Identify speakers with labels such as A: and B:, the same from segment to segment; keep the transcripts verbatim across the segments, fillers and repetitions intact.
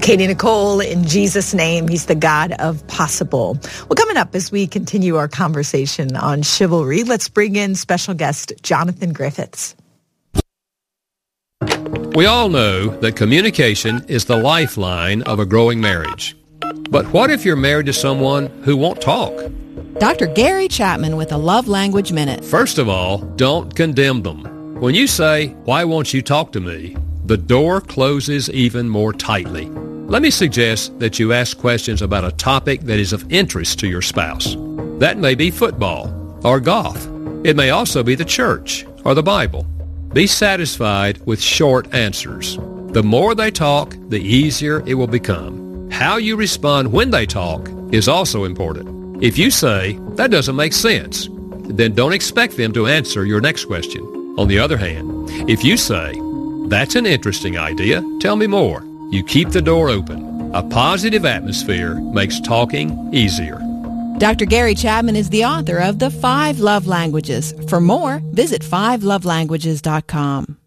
A: Katie Nicole, in Jesus' name, he's the God of possible. Well, coming up as we continue our conversation on chivalry, let's bring in special guest Jonathan Griffiths.
B: We all know that communication is the lifeline of a growing marriage. But what if you're married to someone who won't talk?
C: Doctor Gary Chapman with a Love Language Minute.
B: First of all, don't condemn them. When you say, "Why won't you talk to me?" the door closes even more tightly. Let me suggest that you ask questions about a topic that is of interest to your spouse. That may be football or golf. It may also be the church or the Bible. Be satisfied with short answers. The more they talk, the easier it will become. How you respond when they talk is also important. If you say, "That doesn't make sense," then don't expect them to answer your next question. On the other hand, if you say, "That's an interesting idea, tell me more," you keep the door open. A positive atmosphere makes talking easier.
C: Doctor Gary Chapman is the author of The Five Love Languages. For more, visit five love languages dot com.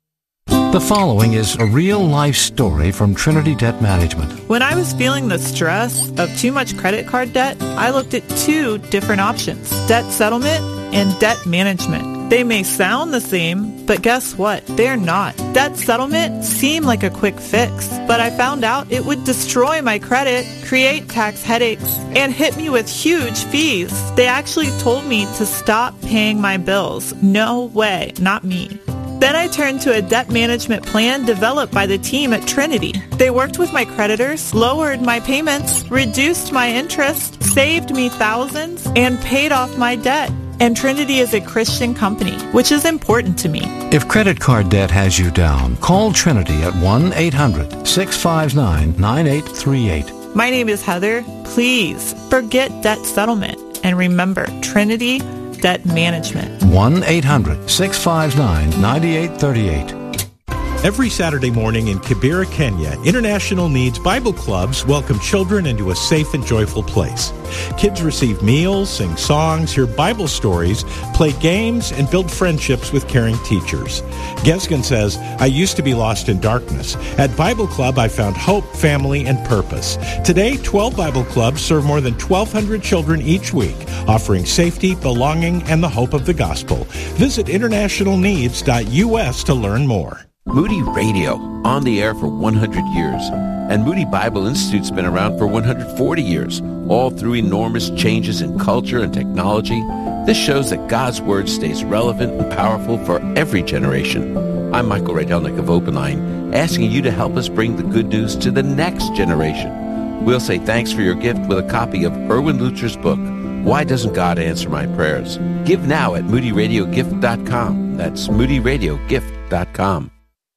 D: The following is a real-life story from Trinity Debt Management.
E: When I was feeling the stress of too much credit card debt, I looked at two different options: debt settlement and debt management. They may sound the same, but guess what? They're not. Debt settlement seemed like a quick fix, but I found out it would destroy my credit, create tax headaches, and hit me with huge fees. They actually told me to stop paying my bills. No way, not me. Then I turned to a debt management plan developed by the team at Trinity. They worked with my creditors, lowered my payments, reduced my interest, saved me thousands, and paid off my debt. And Trinity is a Christian company, which is important to me.
D: If credit card debt has you down, call Trinity at one eight hundred, six five nine, nine eight three eight.
E: My name is Heather. Please forget debt settlement and remember Trinity Debt Management.
D: one eight hundred, six five nine, nine eight three eight.
F: Every Saturday morning in Kibera, Kenya, International Needs Bible Clubs welcome children into a safe and joyful place. Kids receive meals, sing songs, hear Bible stories, play games, and build friendships with caring teachers. Gesgen says, "I used to be lost in darkness. At Bible Club, I found hope, family, and purpose. Today, twelve Bible Clubs serve more than twelve hundred children each week, offering safety, belonging, and the hope of the gospel. Visit international needs dot U S to learn more."
G: Moody Radio, on the air for one hundred years. And Moody Bible Institute's been around for one hundred forty years, all through enormous changes in culture and technology. This shows that God's Word stays relevant and powerful for every generation. I'm Michael Rydelnik of Open Line, asking you to help us bring the good news to the next generation. We'll say thanks for your gift with a copy of Erwin Lutzer's book, Why Doesn't God Answer My Prayers? Give now at moody radio gift dot com. That's moody radio gift dot com.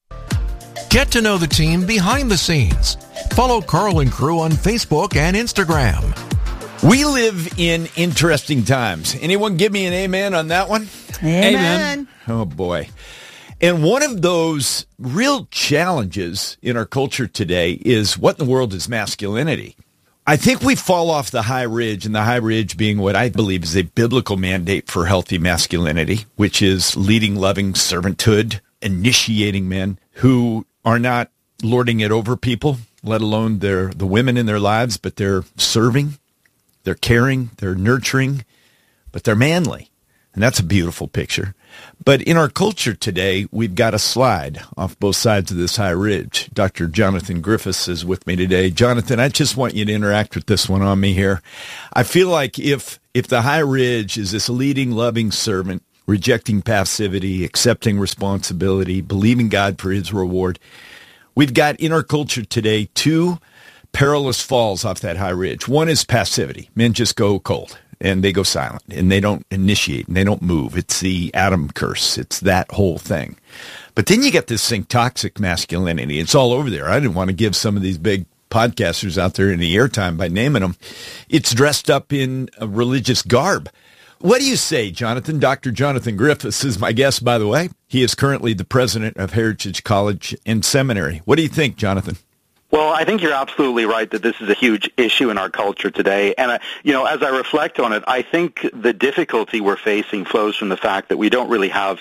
H: Get to know the team behind the scenes. Follow Carl and crew on Facebook and Instagram.
I: We live in interesting times. Anyone give me an amen on that one?
A: Amen. Amen.
I: Oh, boy. And one of those real challenges in our culture today is what in the world is masculinity? I think we fall off the high ridge, and the high ridge being what I believe is a biblical mandate for healthy masculinity, which is leading, loving servanthood, initiating men who are not lording it over people, let alone their the women in their lives, but they're serving, they're caring, they're nurturing, but they're manly. And that's a beautiful picture. But in our culture today, we've got a slide off both sides of this high ridge. Doctor Jonathan Griffiths is with me today. Jonathan, I just want you to interact with this one on me here. I feel like if if the high ridge is this leading, loving servant, rejecting passivity, accepting responsibility, believing God for his reward, we've got in our culture today two perilous falls off that high ridge. One is passivity. Men just go cold and they go silent and they don't initiate and they don't move. It's the Adam curse. It's that whole thing. But then you get this thing, toxic masculinity. It's all over there. I didn't want to give some of these big podcasters out there any airtime by naming them. It's dressed up in a religious garb. What do you say, Jonathan? Doctor Jonathan Griffiths is my guest, by the way. He is currently the president of Heritage College and Seminary. What do you think, Jonathan?
J: Well, I think you're absolutely right that this is a huge issue in our culture today. And, uh, you know, as I reflect on it, I think the difficulty we're facing flows from the fact that we don't really have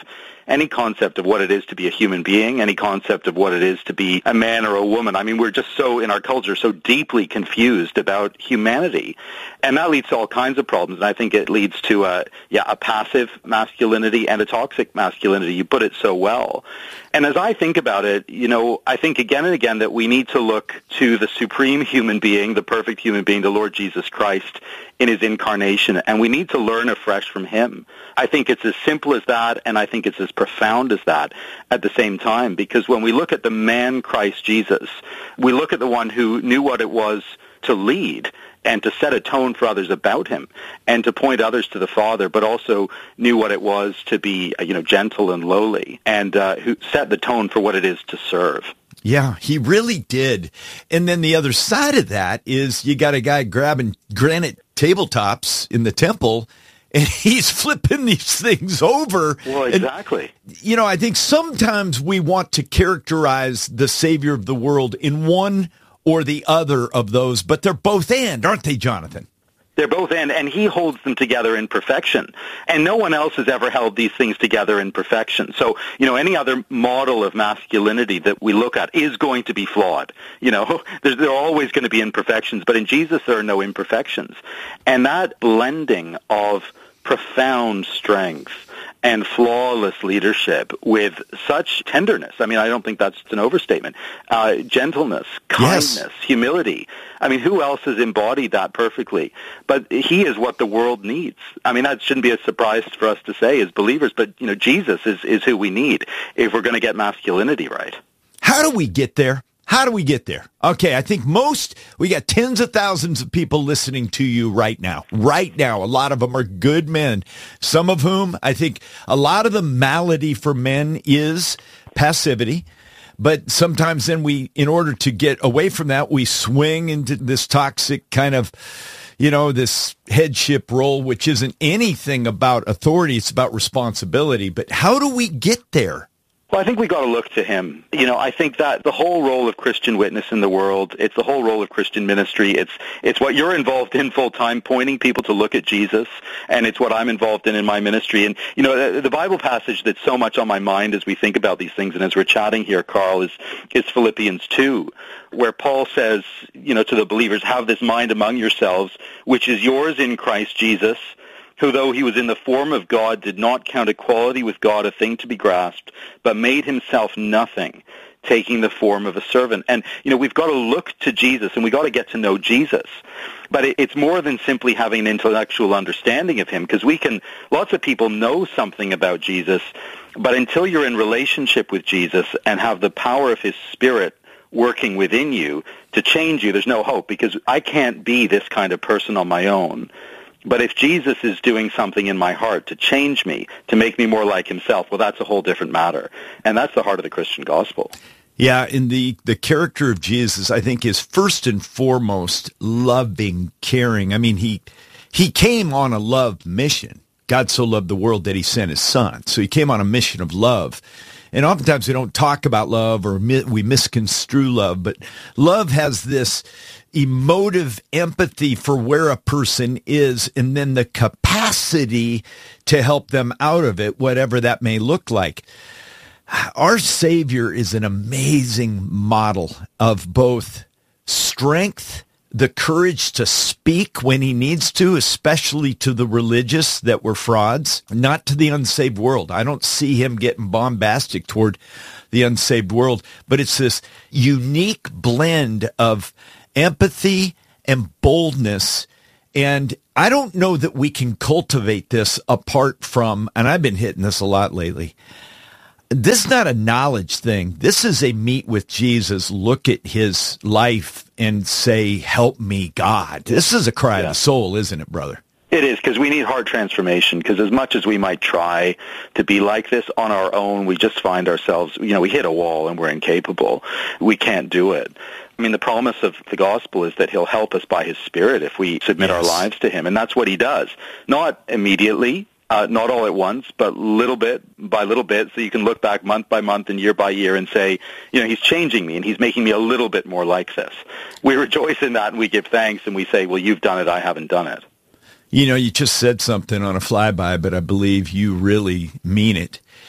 J: any concept of what it is to be a human being, any concept of what it is to be a man or a woman. I mean, we're just so, in our culture, so deeply confused about humanity. And that leads to all kinds of problems. And I think it leads to a, yeah, a passive masculinity and a toxic masculinity. You put it so well. And as I think about it, you know, I think again and again that we need to look to the supreme human being, the perfect human being, the Lord Jesus Christ, in his incarnation, and we need to learn afresh from him. I think it's as simple as that, and I think it's as profound as that at the same time, because when we look at the man Christ Jesus, we look at the one who knew what it was to lead and to set a tone for others about him and to point others to the Father, but also knew what it was to be, you know, gentle and lowly, and uh, who set the tone for what it is to serve.
I: Yeah, he really did. And then the other side of that is you got a guy grabbing granite tabletops in the temple, and he's flipping these things over.
J: Well, exactly.
I: And, you know, I think sometimes we want to characterize the Savior of the world in one or the other of those, but they're both and, aren't they, Jonathan?
J: They're both and, and he holds them together in perfection. And no one else has ever held these things together in perfection. So, you know, any other model of masculinity that we look at is going to be flawed. You know, there, there are always going to be imperfections, but in Jesus there are no imperfections. And that blending of profound strength and flawless leadership with such tenderness. I mean, I don't think that's an overstatement. Uh, gentleness, kindness, yes. humility. I mean, who else has embodied that perfectly? But he is what the world needs. I mean, that shouldn't be a surprise for us to say as believers, but, you know, Jesus is, is who we need if we're going to get masculinity right.
I: How do we get there? How do we get there? Okay, I think most, we got tens of thousands of people listening to you right now. Right now, a lot of them are good men. Some of whom, I think a lot of the malady for men is passivity. But sometimes then we, in order to get away from that, we swing into this toxic kind of, you know, this headship role, which isn't anything about authority. It's about responsibility. But how do we get there?
J: Well, I think we got to look to him. You know, I think that the whole role of Christian witness in the world, it's the whole role of Christian ministry. It's it's what you're involved in full time, pointing people to look at Jesus, and it's what I'm involved in in my ministry. And, you know, the, the Bible passage that's so much on my mind as we think about these things and as we're chatting here, Carl, is, is Philippians two, where Paul says, you know, to the believers, have this mind among yourselves, which is yours in Christ Jesus, who, though he was in the form of God, did not count equality with God a thing to be grasped, but made himself nothing, taking the form of a servant. And, you know, we've got to look to Jesus, and we've got to get to know Jesus. But it, it's more than simply having an intellectual understanding of him, because we can, lots of people know something about Jesus, but until you're in relationship with Jesus and have the power of his Spirit working within you to change you, there's no hope, because I can't be this kind of person on my own. But if Jesus is doing something in my heart to change me, to make me more like himself, well, that's a whole different matter. And that's the heart of the Christian gospel.
I: Yeah, in the, the character of Jesus, I think, is first and foremost loving, caring. I mean, he he came on a love mission. God so loved the world that he sent his son. So he came on a mission of love. And oftentimes we don't talk about love, or mi- we misconstrue love, but love has this emotive empathy for where a person is, and then the capacity to help them out of it, whatever that may look like. Our Savior is an amazing model of both strength, the courage to speak when he needs to, especially to the religious that were frauds, not to the unsaved world. I don't see him getting bombastic toward the unsaved world, but it's this unique blend of empathy and boldness. And I don't know that we can cultivate this apart from, and I've been hitting this a lot lately, this is not a knowledge thing. This is a meet with Jesus, look at his life and say, help me, God. This is a cry
J: yeah.
I: of the soul, isn't it, brother?
J: It is, because we need heart transformation, because as much as we might try to be like this on our own, we just find ourselves, you know, we hit a wall and we're incapable. We can't do it. I mean, the promise of the gospel is that he'll help us by his Spirit if we submit yes. our lives to him, and that's what he does. Not immediately, uh, not all at once, but little bit by little bit, so you can look back month by month and year by year and say, you know, he's changing me and he's making me a little bit more like this. We rejoice in that and we give thanks and we say, well, you've done it, I haven't done it.
I: You know, you just said something on a flyby, but I believe you really mean it.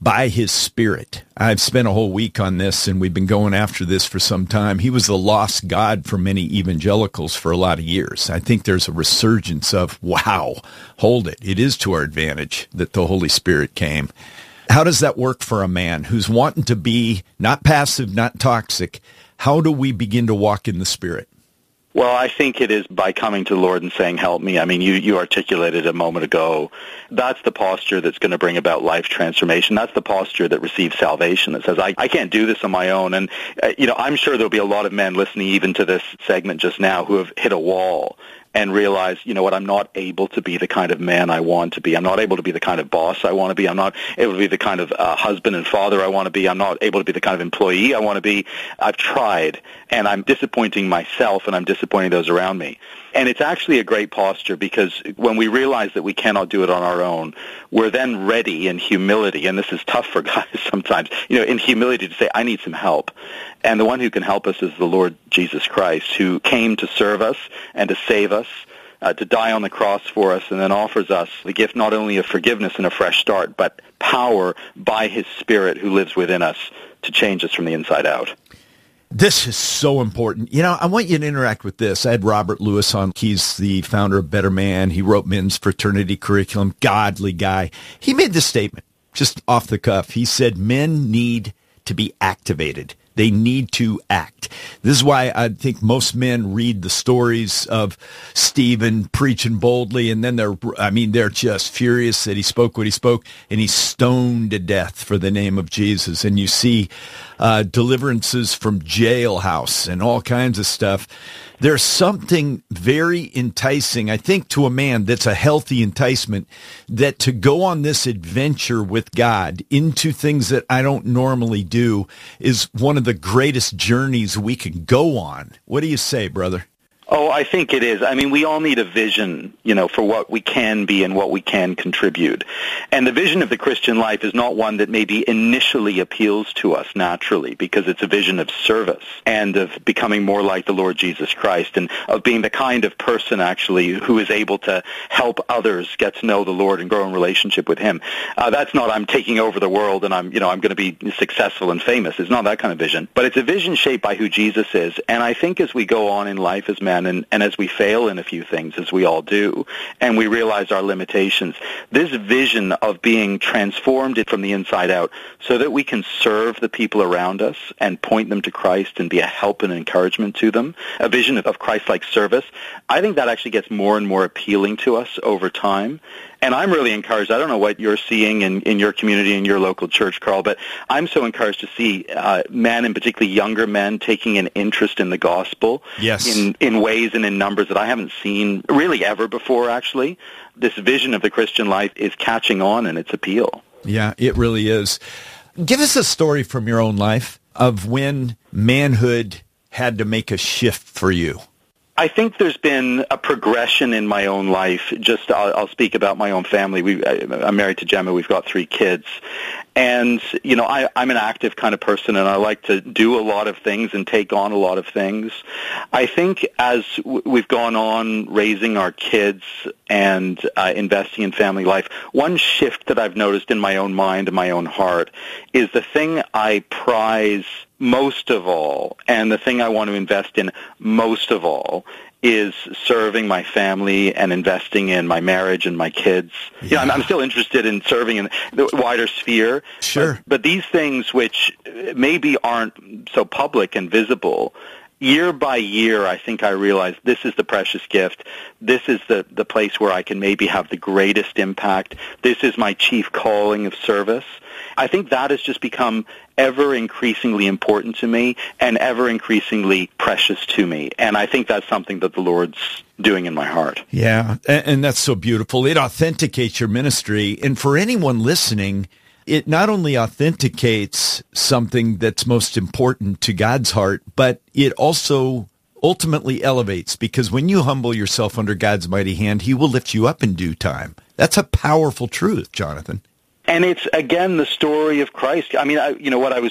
I: by his Spirit. I've spent a whole week on this, and we've been going after this for some time. He was the lost God for many evangelicals for a lot of years. I think there's a resurgence of, wow, hold it. It is to our advantage that the Holy Spirit came. How does that work for a man who's wanting to be not passive, not toxic? How do we begin to walk in the Spirit?
J: Well, I think it is by coming to the Lord and saying, help me. I mean, you, you articulated a moment ago. That's the posture that's going to bring about life transformation. That's the posture that receives salvation, that says, I, I can't do this on my own. And, uh, you know, I'm sure there'll be a lot of men listening even to this segment just now who have hit a wall and realize, you know what, I'm not able to be the kind of man I want to be. I'm not able to be the kind of boss I want to be. I'm not able to be the kind of uh, husband and father I want to be. I'm not able to be the kind of employee I want to be. I've tried, and I'm disappointing myself, and I'm disappointing those around me. And it's actually a great posture, because when we realize that we cannot do it on our own, we're then ready in humility, and this is tough for guys sometimes, you know, in humility to say, I need some help. And the one who can help us is the Lord Jesus Christ, who came to serve us and to save us, uh, to die on the cross for us, and then offers us the gift not only of forgiveness and a fresh start, but power by his Spirit who lives within us to change us from the inside out.
I: This is so important. You know, I want you to interact with this. I had Robert Lewis on. He's the founder of Better Man. He wrote Men's Fraternity Curriculum, godly guy. He made this statement just off the cuff. He said, men need to be activated. They need to act. This is why I think most men read the stories of Stephen preaching boldly, and then they're, I mean, they're just furious that he spoke what he spoke, and he's stoned to death for the name of Jesus. And you see uh, deliverances from jailhouse and all kinds of stuff. There's something very enticing, I think, to a man that's a healthy enticement, that to go on this adventure with God into things that I don't normally do is one of the greatest journeys we can go on. What do you say, brother?
J: Oh, I think it is. I mean, we all need a vision, you know, for what we can be and what we can contribute. And the vision of the Christian life is not one that maybe initially appeals to us naturally, because it's a vision of service and of becoming more like the Lord Jesus Christ, and of being the kind of person actually who is able to help others get to know the Lord and grow in relationship with him. Uh, that's not I'm taking over the world and I'm, you know, I'm going to be successful and famous. It's not that kind of vision. But it's a vision shaped by who Jesus is. And I think as we go on in life as men, And, and as we fail in a few things, as we all do, and we realize our limitations, this vision of being transformed from the inside out so that we can serve the people around us and point them to Christ and be a help and encouragement to them, a vision of, of Christ-like service, I think that actually gets more and more appealing to us over time. And I'm really encouraged. I don't know what you're seeing in, in your community, in your local church, Carl, but I'm so encouraged to see uh, men, and particularly younger men, taking an interest in the gospel
I: yes.
J: in, in ways and in numbers that I haven't seen really ever before, actually. This vision of the Christian life is catching on in its appeal.
I: Yeah, it really is. Give us a story from your own life of when manhood had to make a shift for you.
J: I think there's been a progression in my own life. Just I'll, I'll speak about my own family. We, I, I'm married to Gemma. We've got three kids. And, you know, I, I'm an active kind of person, and I like to do a lot of things and take on a lot of things. I think as w- we've gone on raising our kids and uh, investing in family life, one shift that I've noticed in my own mind and my own heart is the thing I prize most of all, and the thing I want to invest in most of all, is serving my family and investing in my marriage and my kids. Yeah. You know, I'm, I'm still interested in serving in the wider sphere.
I: Sure.
J: But, but these things, which maybe aren't so public and visible, year by year, I think I realize this is the precious gift. This is the, the place where I can maybe have the greatest impact. This is my chief calling of service. I think that has just become ever increasingly important to me and ever increasingly precious to me. And I think that's something that the Lord's doing in my heart.
I: Yeah, and, and that's so beautiful. It authenticates your ministry. And for anyone listening, it not only authenticates something that's most important to God's heart, but it also ultimately elevates, because when you humble yourself under God's mighty hand, he will lift you up in due time. That's a powerful truth, Jonathan.
J: And it's, again, the story of Christ. I mean, I, you know what, I was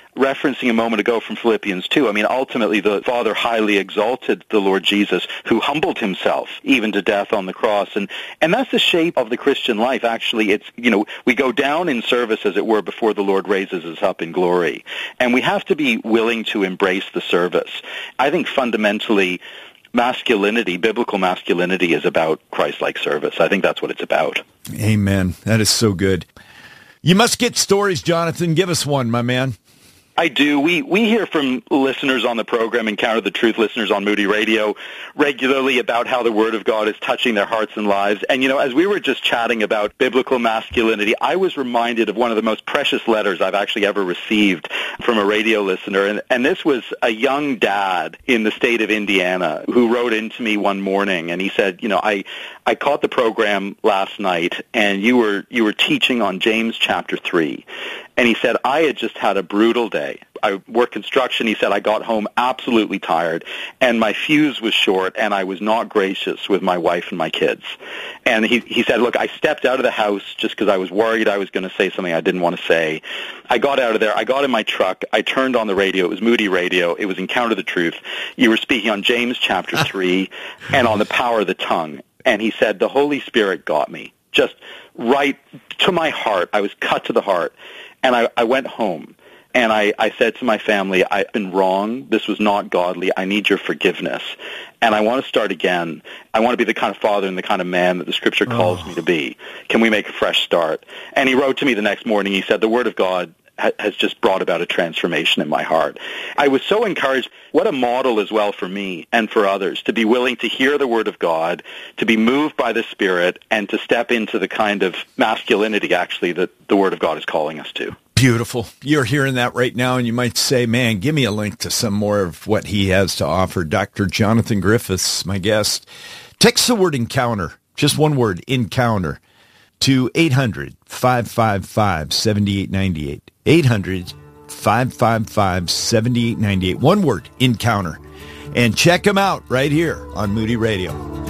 J: referencing a moment ago from Philippians two, I mean, ultimately the Father highly exalted the Lord Jesus, who humbled himself even to death on the cross. And, and that's the shape of the Christian life. Actually, it's, you know, we go down in service, as it were, before the Lord raises us up in glory. And we have to be willing to embrace the service. I think fundamentally, masculinity, biblical masculinity, is about Christ-like service. I think that's what it's about.
I: Amen. That is so good. You must get stories, Jonathan. Give us one, my man.
J: I do. We we hear from listeners on the program, Encounter the Truth listeners on Moody Radio, regularly about how the Word of God is touching their hearts and lives. And, you know, as we were just chatting about biblical masculinity, I was reminded of one of the most precious letters I've actually ever received from a radio listener. And, and this was a young dad in the state of Indiana who wrote into me one morning, and he said, you know, I, I caught the program last night, and you were you were teaching on James chapter three. And he said, I had just had a brutal day. I worked construction. He said, I got home absolutely tired, and my fuse was short, and I was not gracious with my wife and my kids. And he, he said, look, I stepped out of the house just because I was worried I was going to say something I didn't want to say. I got out of there. I got in my truck. I turned on the radio. It was Moody Radio. It was Encounter the Truth. You were speaking on James chapter three and on the power of the tongue. And he said, the Holy Spirit got me just right to my heart. I was cut to the heart. And I, I went home, and I, I said to my family, I've been wrong. This was not godly. I need your forgiveness. And I want to start again. I want to be the kind of father and the kind of man that the Scripture calls oh. me to be. Can we make a fresh start? And he wrote to me the next morning. He said, the Word of God ha- has just brought about a transformation in my heart. I was so encouraged. What a model as well for me and for others, to be willing to hear the Word of God, to be moved by the Spirit, and to step into the kind of masculinity, actually, that the Word of God is calling us to.
I: Beautiful. You're hearing that right now, and you might say, man, give me a link to some more of what he has to offer. Doctor Jonathan Griffiths, my guest. Text the word encounter, just one word, encounter, to eight hundred, five five five, seven eight nine eight. eight hundred, five five five, seven eight nine eight. One word, encounter. And check him out right here on Moody Radio.